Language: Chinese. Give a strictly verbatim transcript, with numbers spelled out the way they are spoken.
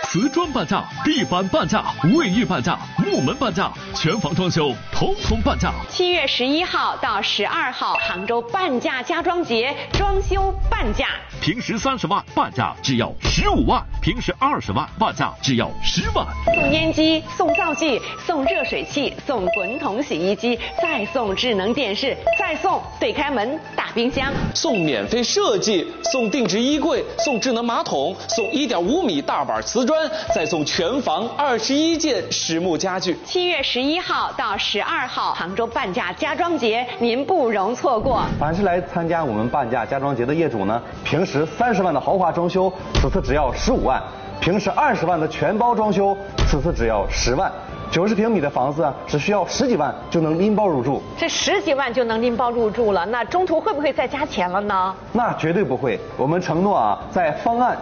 瓷砖半价，地板半价，卫浴半价，木门半价，全房装修统统半价。 七月十一号到十二号，杭州半价家装节，装修半价。 平时三十万半价只要十五万，平时二十万半价只要十万。 送烟机，送灶具，送热水器，送滚筒洗衣机，再送智能电视，再送对开门大冰箱， 送免费设计，送定制衣柜，送智能马桶，送一点五米大板瓷砖，再送全房二十一件实木家具。 七月十一号到十二号，杭州半价家装节，您不容错过。 凡是来参加我们半价家装节的业主呢，平时三十万的豪华装修，此次只要十五万；平时二十万的全包装修，此次只要十万。九十平米的房子啊，只需要十几万就能拎包入住。 这十几万就能拎包入住了，那中途会不会再加钱了呢？ 那绝对不会，我们承诺啊，在方案